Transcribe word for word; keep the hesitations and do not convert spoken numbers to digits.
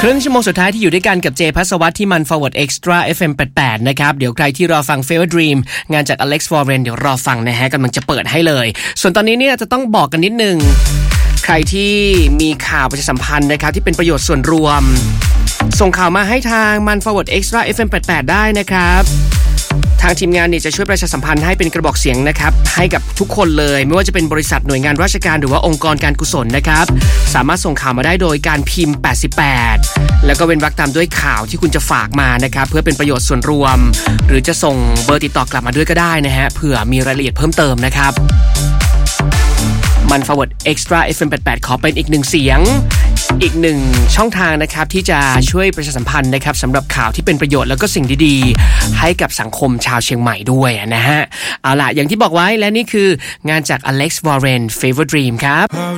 ครึ่งชั่วโมงสุดท้ายที่อยู่ด้วยกันกับเจภัสวัฒน์ที่มัน Forward Extra เอฟ เอ็ม แปดสิบแปด นะครับเดี๋ยวใครที่รอฟัง Fever Dream งานจาก Alex Warren เดี๋ยวรอฟังนะฮะกำลังจะเปิดให้เลยส่วนตอนนี้เนี่ยจะต้องบอกกันนิดนึงใครที่มีข่าวประชาสัมพันธ์นะครับที่เป็นประโยชน์ส่วนรวมส่งข่าวมาให้ทางมัน Forward Extra เอฟ เอ็ม แปดสิบแปด ได้นะครับทางทีมงานเนี่ยจะช่วยประชาสัมพันธ์ให้เป็นกระบอกเสียงนะครับให้กับทุกคนเลยไม่ว่าจะเป็นบริษัทหน่วยงานราชการหรือว่าองค์กรการกุศลนะครับสามารถส่งข่าวมาได้โดยการพิมพ์แปดสิบแปดแล้วก็เว้นวรรคตามด้วยข่าวที่คุณจะฝากมานะครับเพื่อเป็นประโยชน์ส่วนรวมหรือจะส่งเบอร์ติดต่อกลับมาด้วยก็ได้นะฮะเผื่อมีรายละเอียดเพิ่มเติมนะครับมัน Forward Extra เอฟ เอ็ม แปดสิบแปด ขอเป็นอีกหนึ่งเสียงอีกหนึ่งช่องทางนะครับที่จะช่วยประชาสัมพันธ์นะครับสำหรับข่าวที่เป็นประโยชน์แล้วก็สิ่งดีๆให้กับสังคมชาวเชียงใหม่ด้วยนะฮะเอาล่ะอย่างที่บอกไว้และนี่คืองานจาก Alex Warren Fever Dream ครับ